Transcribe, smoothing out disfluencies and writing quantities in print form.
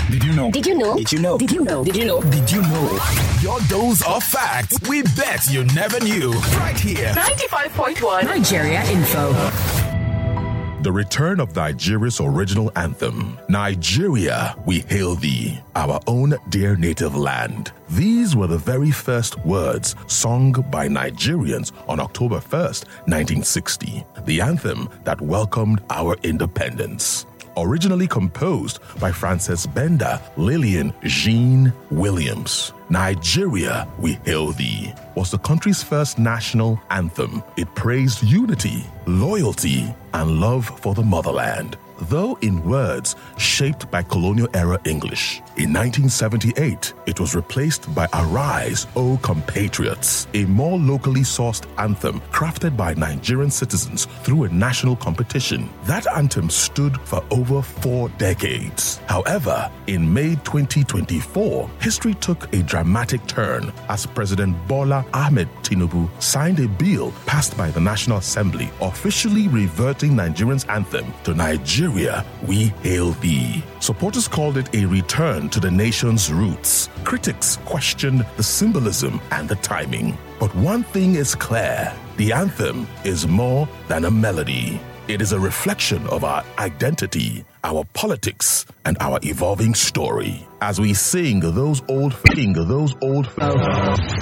Did you know? Did you know? Did you know? Did you know? Did you know? Did you know? Your dose of facts we bet you never knew. Right here. 95.1 Nigeria Info. The return of Nigeria's original anthem, Nigeria, We Hail Thee, our own dear native land. These were the very first words sung by Nigerians on October 1st, 1960, the anthem that welcomed our independence. Originally composed by Frances Benda, Lillian Jean Williams, Nigeria, We Hail Thee was the country's first national anthem. It praised unity, loyalty, and love for the motherland, though in words shaped by colonial-era English. In 1978, it was replaced by Arise, O Compatriots, a more locally sourced anthem crafted by Nigerian citizens through a national competition. That anthem stood for over 4 decades. However, in May 2024, history took a dramatic turn as President Bola Ahmed Tinubu signed a bill passed by the National Assembly officially reverting Nigerians' anthem to Nigeria, We Hail Thee. Supporters called it a return to the nation's roots. Critics questioned the symbolism and the timing. But one thing is clear: the anthem is more than a melody. It is a reflection of our identity, our politics, and our evolving story. As we sing those old